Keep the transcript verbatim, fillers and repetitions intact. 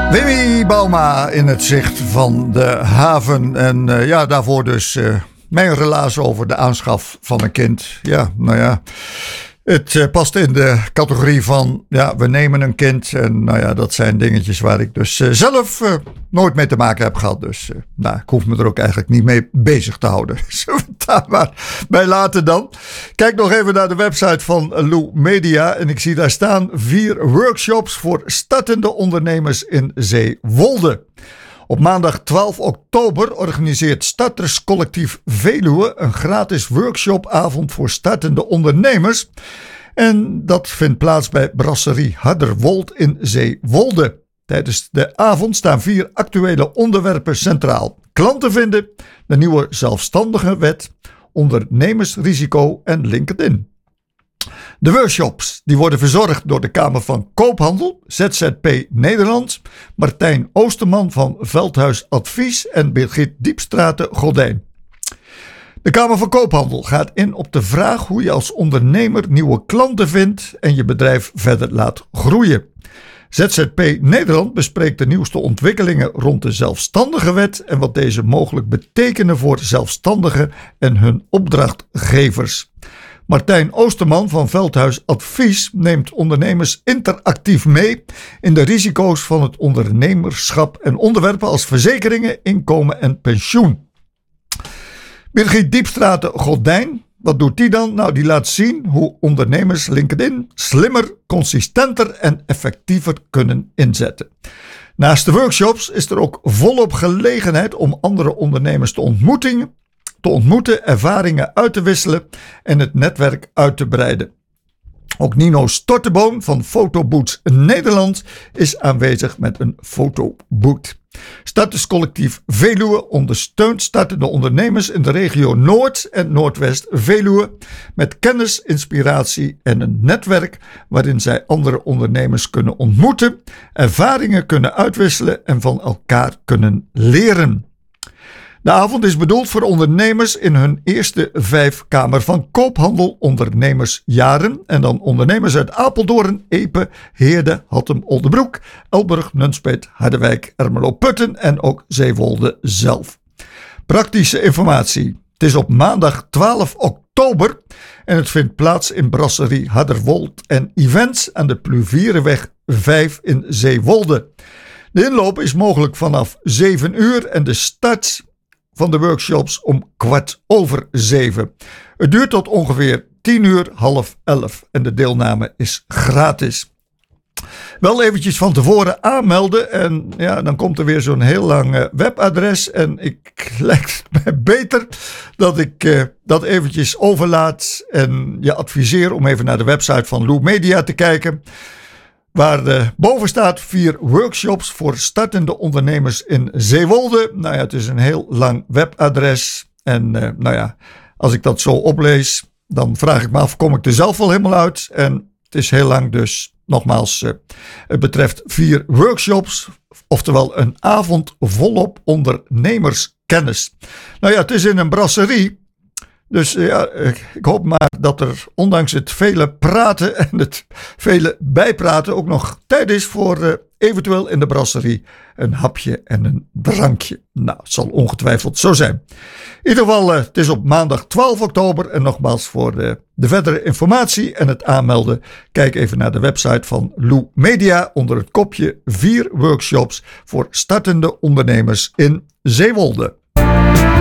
Wimmy Bauma in het zicht van de haven. En uh, ja, daarvoor dus uh, mijn relaas over de aanschaf van een kind. Ja, nou ja, het uh, past in de categorie van, ja, we nemen een kind. En nou ja, dat zijn dingetjes waar ik dus uh, zelf uh, nooit mee te maken heb gehad. Dus uh, nou, ik hoef me er ook eigenlijk niet mee bezig te houden. Zullen we het daar maar bij laten dan. Kijk nog even naar de website van Lou Media. En ik zie daar staan vier workshops voor startende ondernemers in Zeewolde. Op maandag twaalf oktober organiseert Starterscollectief Veluwe een gratis workshopavond voor startende ondernemers. En dat vindt plaats bij Brasserie Harderwold in Zeewolde. Tijdens de avond staan vier actuele onderwerpen centraal. Klanten vinden, de nieuwe zelfstandige wet, ondernemersrisico en LinkedIn. De workshops die worden verzorgd door de Kamer van Koophandel, Z Z P Nederland, Martijn Oosterman van Veldhuis Advies en Birgit Diepstraten Gordijn. De Kamer van Koophandel gaat in op de vraag hoe je als ondernemer nieuwe klanten vindt en je bedrijf verder laat groeien. Z Z P Nederland bespreekt de nieuwste ontwikkelingen rond de zelfstandige wet en wat deze mogelijk betekenen voor zelfstandigen en hun opdrachtgevers. Martijn Oosterman van Veldhuis Advies neemt ondernemers interactief mee in de risico's van het ondernemerschap en onderwerpen als verzekeringen, inkomen en pensioen. Birgit Diepstraten Gordijn, wat doet die dan? Nou, die laat zien hoe ondernemers LinkedIn slimmer, consistenter en effectiever kunnen inzetten. Naast de workshops is er ook volop gelegenheid om andere ondernemers te ontmoeten, te ontmoeten, ervaringen uit te wisselen en het netwerk uit te breiden. Ook Nino Storteboom van Fotoboots Nederland is aanwezig met een fotoboot. Starterscollectief Veluwe ondersteunt startende ondernemers in de regio Noord en Noordwest Veluwe met kennis, inspiratie en een netwerk waarin zij andere ondernemers kunnen ontmoeten, ervaringen kunnen uitwisselen en van elkaar kunnen leren. De avond is bedoeld voor ondernemers in hun eerste vijf Kamer van Koophandel ondernemersjaren en dan ondernemers uit Apeldoorn, Epe, Heerde, Hattem, Oldebroek, Elburg, Nunspeet, Harderwijk, Ermelo, Putten en ook Zeewolde zelf. Praktische informatie. Het is op maandag twaalf oktober en het vindt plaats in Brasserie Harderwold en Events aan de Pluvierenweg vijf in Zeewolde. De inloop is mogelijk vanaf zeven uur en de start van de workshops om kwart over zeven. Het duurt tot ongeveer tien uur, half elf en de deelname is gratis. Wel eventjes van tevoren aanmelden en ja, dan komt er weer zo'n heel lang webadres en ik lijkt het mij beter dat ik uh, dat eventjes overlaat en je adviseer om even naar de website van Lou Media te kijken. Waar uh, boven staat vier workshops voor startende ondernemers in Zeewolde. Nou ja, het is een heel lang webadres. En uh, nou ja, als ik dat zo oplees, dan vraag ik me af, kom ik er zelf wel helemaal uit? En het is heel lang dus, nogmaals, uh, het betreft vier workshops. Oftewel een avond volop ondernemerskennis. Nou ja, het is in een brasserie. Dus ja, ik hoop maar dat er ondanks het vele praten en het vele bijpraten ook nog tijd is voor uh, eventueel in de brasserie een hapje en een drankje. Nou, het zal ongetwijfeld zo zijn. In ieder geval, uh, het is op maandag twaalf oktober en nogmaals voor uh, de verdere informatie en het aanmelden. Kijk even naar de website van Lou Media onder het kopje vier workshops voor startende ondernemers in Zeewolde.